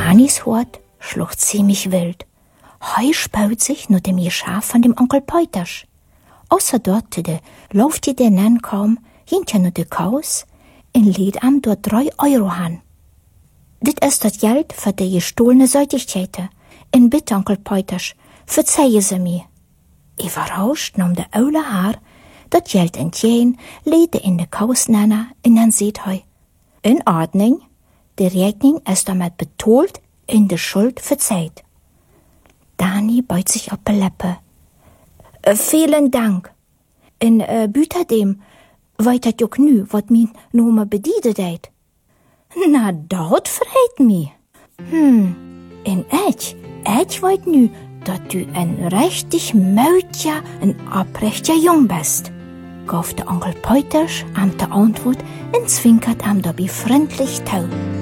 Danis Hort schlucht ziemlich wild. Heu spaut sich nur dem Geschaf von dem Onkel Peuters. Außer dort de lauft die der Nen kaum, hinter nur de Kaus, in lädt am dort 3 Euro han. Dit ist das Geld für die gestohlene Säutigkeiten. In bitte, Onkel Peuters, verzeihe sie mir. Überrascht nahm der Oule Haar dat Geld entgegen, legte in de Kaus nanna und dann seht heu. In Ordnung, die Rechnung ist damit betont in de Schuld verzeiht. Dani beut sich auf die Lippe. Vielen Dank. In Büterdem weitet jo knü, wat mi nume bediede deit. Na, dat freit mi. In ich weet nu, dat du ein richtig mötja, ein abrechter Jung bist, gaf der Onkel Peuters am der Antwort und zwinkert am dabei freundlich tau.